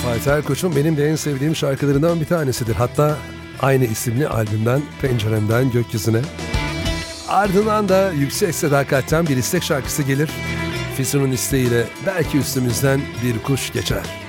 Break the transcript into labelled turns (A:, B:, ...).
A: Fatih Erkoç'un benim de en sevdiğim şarkılarından bir tanesidir. Hatta aynı isimli albümden Penceremden Gökyüzüne. Ardından da Yüksek Sadakat'ten bir istek şarkısı gelir. Füsun'un isteğiyle belki üstümüzden bir kuş geçer.